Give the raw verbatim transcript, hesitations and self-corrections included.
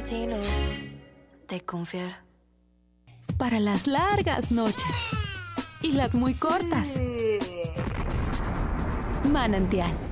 destino de confiar. Para las largas noches y las muy cortas. Manantial,